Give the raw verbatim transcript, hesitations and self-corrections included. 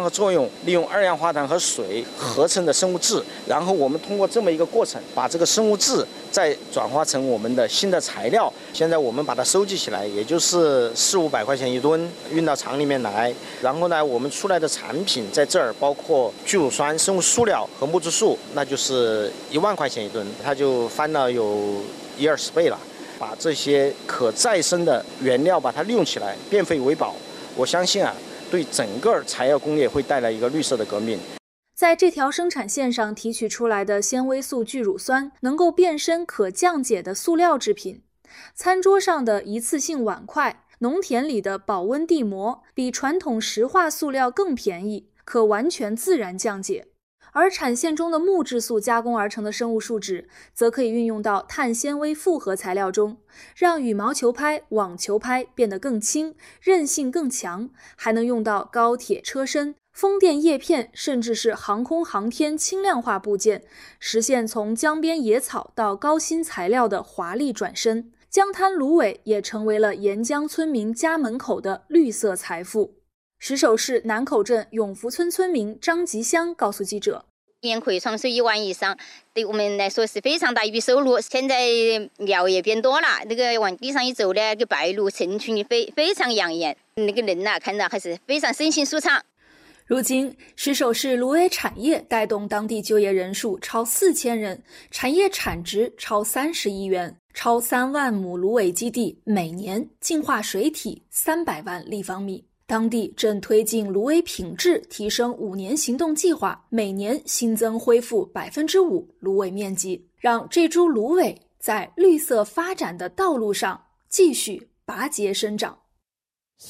和作用，利用二氧化碳和水合成的生物质，然后我们通过这么一个过程，把这个生物质再转化成我们的新的材料。现在我们把它收集起来，也就是四五百块钱一吨，运到厂里面来。然后呢，我们出来的产品在这儿包括聚乳酸、生物塑料和木质素，那就是一万块钱一吨，它就翻了有一二十倍了。把这些可再生的原料把它利用起来，变废为宝，我相信啊，对整个材料工业会带来一个绿色的革命。 在这条生产线上提取出来的纤维素聚乳酸能够变身可降解的塑料制品，餐桌上的一次性碗筷，农田里的保温地膜，比传统石化塑料更便宜，可完全自然降解。而产线中的木质素加工而成的生物树脂，则可以运用到碳纤维复合材料中，让羽毛球拍、网球拍变得更轻，韧性更强，还能用到高铁车身、风电叶片，甚至是航空航天轻量化部件，实现从江边野草到高新材料的华丽转身。江滩芦苇也成为了沿江村民家门口的绿色财富。石首市南口镇永福村村民张吉香告诉记者， 一年可以创收一万以上，对我们来说是非常大一笔收入。现在苗也变多了，那个往地上一走呢，那个白鹭成群的非非常养眼，那个人呐、啊、看着还是非常身心舒畅。 如今，石首市芦苇产业带动当地就业人数超四千人，产业产值超三十亿元，超三万亩芦苇基地每年净化水体三百万立方米。当地正推进芦苇品质提升五年行动计划，每年新增恢复百分之五芦苇面积，让这株芦苇在绿色发展的道路上继续拔节生长。